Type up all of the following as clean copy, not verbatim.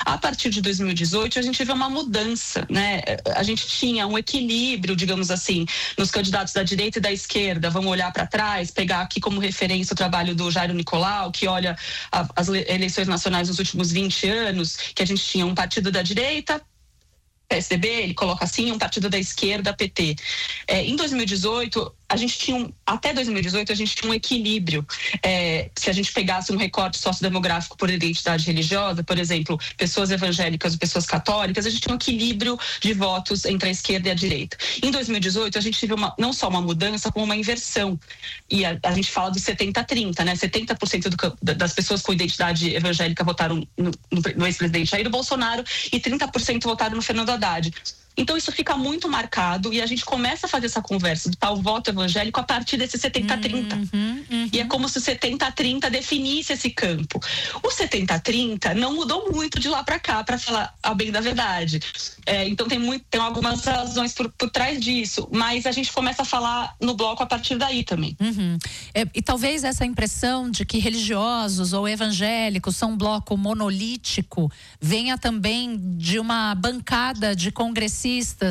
A partir de 2018, a gente vê uma mudança, né? A gente tinha um equilíbrio, digamos assim, nos candidatos da direita e da esquerda. Vamos olhar para trás, pegar aqui como referência o trabalho do Jairo Nicolau, que olha as eleições nacionais nos últimos 20 anos, que a gente tinha um partido da direita, PSDB, ele coloca assim, um partido da esquerda, PT. Em 2018, até 2018, a gente tinha um equilíbrio. Se a gente pegasse um recorte sociodemográfico por identidade religiosa, por exemplo, pessoas evangélicas ou pessoas católicas, a gente tinha um equilíbrio de votos entre a esquerda e a direita. Em 2018, a gente viu não só uma mudança, como uma inversão. E a gente fala do 70-30, né? 70% das pessoas com identidade evangélica votaram no ex-presidente Jair Bolsonaro e 30% votaram no Fernando Haddad. Então isso fica muito marcado e a gente começa a fazer essa conversa do tal voto evangélico a partir desse 70-30. E é como se o 70-30 definisse esse campo. O 70-30 não mudou muito de lá para cá, para falar a bem da verdade. Então tem algumas razões por trás disso, mas a gente começa a falar no bloco a partir daí também. E talvez essa impressão de que religiosos ou evangélicos são um bloco monolítico venha também de uma bancada de congressistas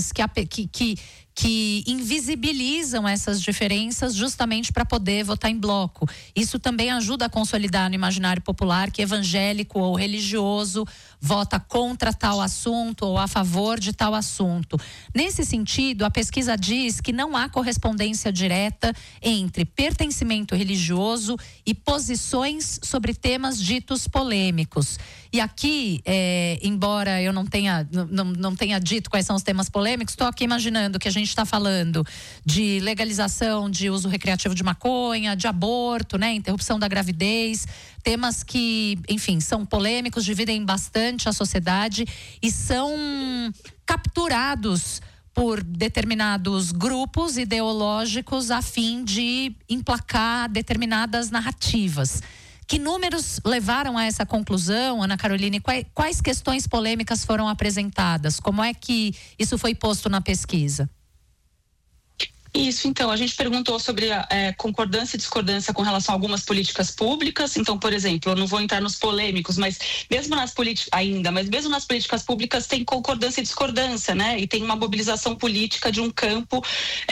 que invisibilizam essas diferenças justamente para poder votar em bloco. Isso também ajuda a consolidar no imaginário popular que evangélico ou religioso vota contra tal assunto ou a favor de tal assunto. Nesse sentido, a pesquisa diz que não há correspondência direta entre pertencimento religioso e posições sobre temas ditos polêmicos. E aqui, embora eu não tenha dito quais são os temas polêmicos, estou aqui imaginando que a gente está falando de legalização de uso recreativo de maconha, de aborto, né, interrupção da gravidez, temas que, enfim, são polêmicos, dividem bastante a sociedade e são capturados por determinados grupos ideológicos a fim de emplacar determinadas narrativas. Que números levaram a essa conclusão, Ana Caroline? Quais questões polêmicas foram apresentadas? Como é que isso foi posto na pesquisa? Isso, então, a gente perguntou sobre a concordância e discordância com relação a algumas políticas públicas. Então, por exemplo, eu não vou entrar nos polêmicos, mas mesmo nas políticas públicas tem concordância e discordância, né? E tem uma mobilização política de um campo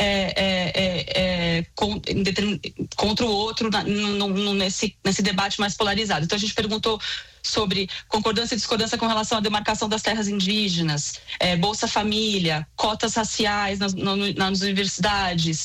contra o outro nesse debate mais polarizado. Então, a gente perguntou sobre concordância e discordância com relação à demarcação das terras indígenas, Bolsa Família, cotas raciais nas universidades,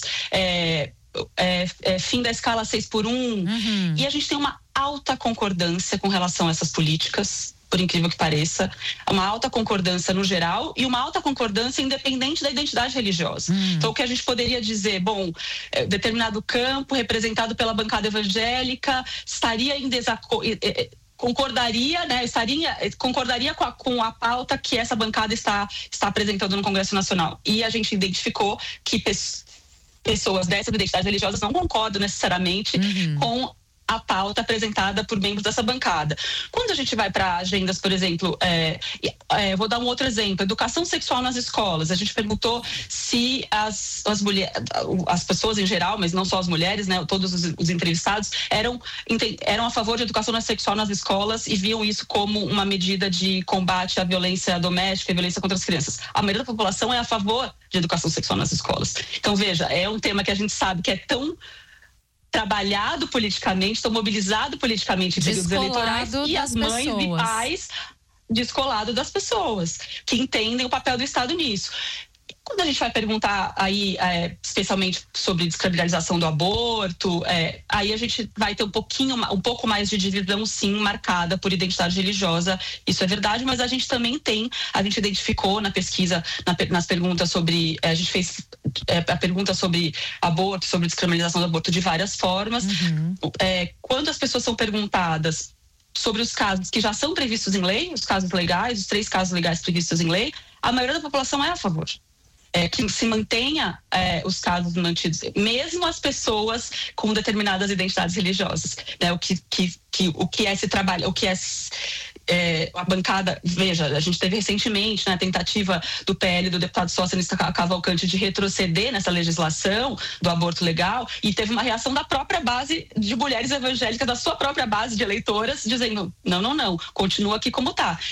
fim da escala 6x1. E a gente tem uma alta concordância com relação a essas políticas, por incrível que pareça, uma alta concordância no geral e uma alta concordância independente da identidade religiosa. Então, o que a gente poderia dizer, determinado campo representado pela bancada evangélica estaria em desacordo, concordaria, né, concordaria com a pauta que essa bancada está apresentando no Congresso Nacional. E a gente identificou que pessoas dessas identidades religiosas não concordam necessariamente com a pauta apresentada por membros dessa bancada. Quando a gente vai para agendas, por exemplo, vou dar um outro exemplo, educação sexual nas escolas. A gente perguntou se as pessoas em geral, mas não só as mulheres, né, todos os entrevistados, eram a favor de educação sexual nas escolas e viam isso como uma medida de combate à violência doméstica e violência contra as crianças. A maioria da população é a favor de educação sexual nas escolas. Então, veja, é um tema que a gente sabe que é tão trabalhado politicamente, tão mobilizado politicamente em períodos eleitorais, e as mães e pais descolado das pessoas que entendem o papel do Estado nisso. Quando a gente vai perguntar aí, especialmente sobre descriminalização do aborto, aí a gente vai ter um pouco mais de divisão, sim, marcada por identidade religiosa. Isso é verdade, mas a gente também a gente identificou na pesquisa, nas perguntas sobre, a gente fez a pergunta sobre aborto, sobre descriminalização do aborto de várias formas. Quando as pessoas são perguntadas sobre os casos que já são previstos em lei, os casos legais, os 3 casos legais previstos em lei, a maioria da população é a favor. Que se mantenha os casos mantidos, mesmo as pessoas com determinadas identidades religiosas, né? O que é esse trabalho, o que é a bancada, veja, a gente teve recentemente, né, a tentativa do PL, do deputado socialista Cavalcante, de retroceder nessa legislação do aborto legal, e teve uma reação da própria base de mulheres evangélicas, da sua própria base de eleitoras, dizendo, não, continua aqui como está.